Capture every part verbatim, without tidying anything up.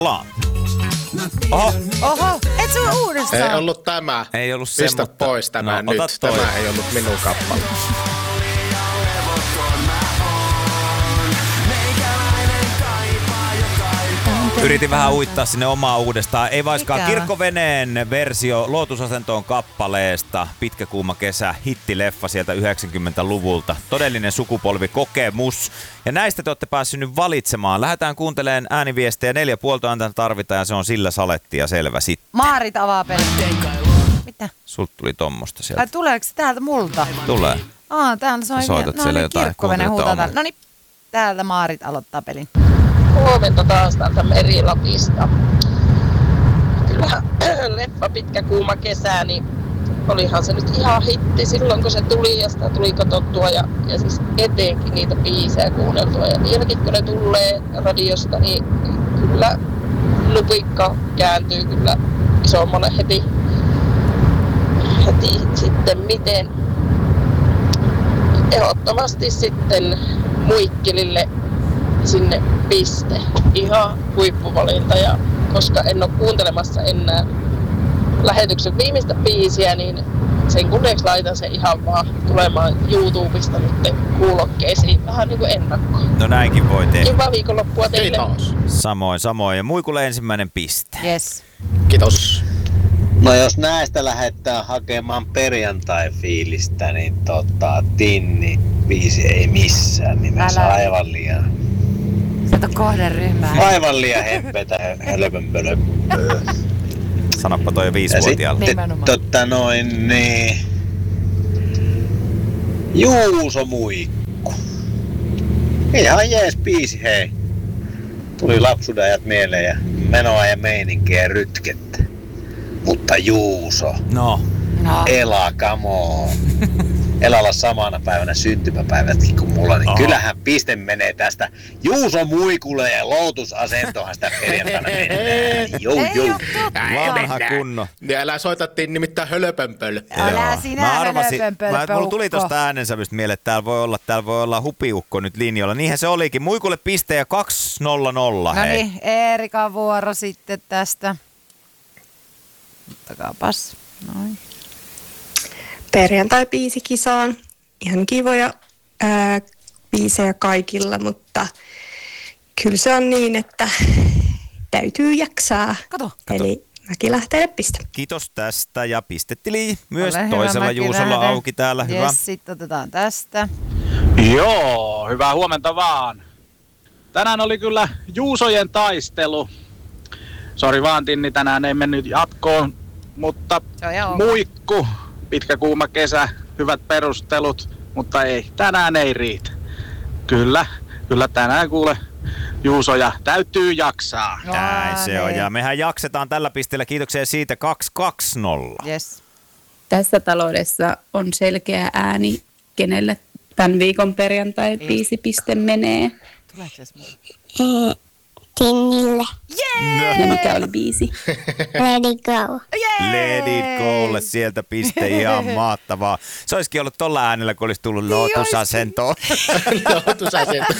Oho. Oho, et sun uudestaan. Ei ollut tämä. Ei ollut se, Pistä mutta... pois tämä no, nyt. Toi. Tämä ei ollut minun kappale. Yritin vähän uittaa sinne omaa uudestaan. Ei vaiskaan Mikä? Kirkkoveneen versio Lootusasentoon kappaleesta. Pitkä kuuma kesä, hittileffa sieltä yhdeksänkymmentäluvulta. Todellinen sukupolvikokemus. Ja näistä te olette päässyt nyt valitsemaan. Lähdetään kuuntelemaan ääniviestejä. Neljä puolta ääntä tarvitaan ja se on sillä saletti ja selvä sitten. Maarit avaa pelin. Mitä? Sulta tuli tommosta sieltä. Ai tuleeko se täältä multa? Tulee. Aa, täällä soi. Soitat no siellä niin, jotain, Kirkkovene kuuntelet huutaa omaa. täällä. No niin, täältä Maarit aloittaa pelin. Huomenta taas täältä Merilapista. Kyllähän leffa Pitkä kuuma kesä, niin olihan se nyt ihan hitti silloin kun se tuli ja sitä tuli katsottua ja, ja siis etenkin niitä biisejä kuunneltua. Ja vieläkin kun ne tulee radiosta, niin kyllä lupikka kääntyy kyllä isommalle heti, heti sitten miten. Ehdottomasti sitten Muikkilille sinne piste. Ihan huippuvalinta ja koska en ole kuuntelemassa enää lähetyksen viimeistä biisiä, niin sen kunneksi laitan sen ihan vaan tulemaan YouTubesta nyt kuulokkeisiin vähän niin kuin ennakkoon. No näinkin voi tehdä. Hyvää viikonloppua teille. Kiitos. Samoin, samoin. Ja Muikulle ensimmäinen piste. Yes. Kiitos. No jos näistä lähdetään hakemaan perjantai-fiilistä, niin tota, Tinni biisi ei missään nimessä. Älä. Aivan liian, Sä et ole kohderyhmää. aivan liian hempetä hölpönpölöppöä. Sanoppa toi jo Ja viisivuotiaalle. sitten Nimenomaan. tota noin niin... Juuso Muikku. Ihan jees biisi, hei. Tuli lapsuuden ajat mieleen ja menoa ja meininkiä ja rytkettä. Mutta Juuso, No. No. Ela, come on. Elalla samana päivänä syntymäpäivätkin kuin mulla, niin Oho. kyllähän piste menee tästä Juuso Muikulle ja Lootusasentohan sitä perjantaina mennään. Jou, Ei jou. oo totta. Vanha kunno. Ja älä soitattiin nimittäin hölpönpöl. Älä Joo. sinä Mä arvasin, hölpönpölpöukko. mä, mulla tuli tosta äänensävystä mieleen, että täällä voi olla, täällä voi olla hupiukko nyt linjoilla. Niinhän se olikin. Muikulle piste ja kaksi nolla nolla. No Hei. niin, Eerikan vuoro sitten tästä. Ottakaapas. Noin. Perjantai-biisikisaan. Ihan kivoja ää, biisejä kaikilla, mutta kyllä se on niin, että täytyy jaksaa. Kato. Eli mäkin lähtee piste. Kiitos tästä ja pistetili myös Ole hyvä, toisella Mäki Juusolla lähde. auki täällä. Hyvä. Yes, sitten otetaan tästä. Joo, hyvää huomenta vaan. Tänään oli kyllä Juusojen taistelu. Sori vaan Tinni, tänään ei mennyt jatkoon, mutta Se on ihan ok. Muikku, pitkä kuuma kesä, hyvät perustelut, mutta ei, tänään ei riitä. Kyllä, kyllä tänään kuule Juusoja täytyy jaksaa. Näin se on. niin. Ja mehän jaksetaan tällä pisteellä. Kiitoksia siitä kaksi kaksi nolla. Yes. Tässä taloudessa on selkeä ääni, kenelle tämän viikon perjantai-biisipiste menee. Tuleeko se mulle? Tinnille. Ja mikä oli biisi? Let it go. Let it golle sieltä piste, ihan maattavaa. Se olisikin ollut tolla äänellä, kun olisi tullut Lootusasentoon. Lootusasento.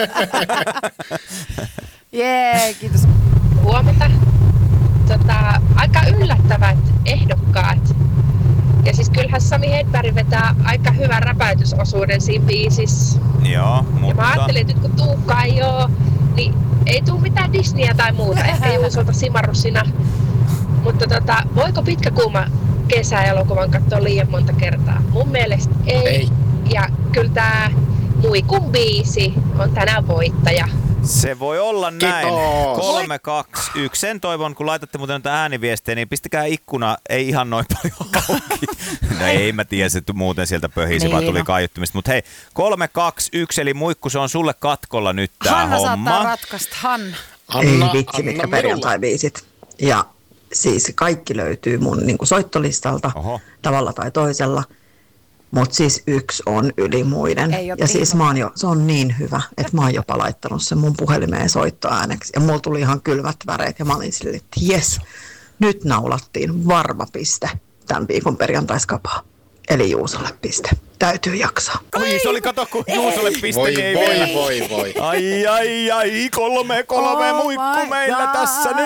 Jee, kiitos. Huomenta. Tota, aika yllättävät ehdokkaat. Ja siis kyllähän Sami Hedberg vetää aika hyvän räpäytysosuuden siinä biisissä. Joo, Ja mutta... mä ajattelin, että nyt kun Tuukka ei oo, niin ei tuu mitään Disneyä tai muuta. Ehkä Juusolta simarrussina. Mutta tota, voiko pitkä kuuma kesäelokuvan katsoa liian monta kertaa? Mun mielestä ei. Ei. Ja kyllä tää Muikun biisi on tänään voittaja. Se voi olla näin. Kiitos. kolme kaksi yksi. Sen toivon, kun laitatte muuten näitä ääniviestejä, niin pistäkää ikkuna ei ihan noin paljon auki. No ei, mä tiedä, että muuten sieltä pöhisi, vaan Niin, tuli no. kaiuttimista. Mutta hei, kolme kaksi yksi, eli Muikku, se on sulle katkolla nyt tää Hanna homma. saattaa ratkaista. Hanna. Anna, Ei vitsi, anna mitkä minulle. perjantai-biisit. Ja siis kaikki löytyy mun niin kuin soittolistalta Oho. tavalla tai toisella. Mutta siis yksi on yli muiden. Ei oo Ja siis Timo. mä oon jo, se on niin hyvä, että mä oon jopa laittanut sen mun puhelimeen soittoääneksi. Ja mulla tuli ihan kylmät väreet ja mä olin silleen, että jes, nyt naulattiin varma piste tämän viikon perjantaiskapaa. Eli Juusolle piste. Täytyy jaksaa. Oi, se oli kato, kun Juusolle piste, Voi, niin ei voi, vielä. voi, voi. Ai, ai, ai, kolme, kolme Oh muikku my meillä God. tässä nyt.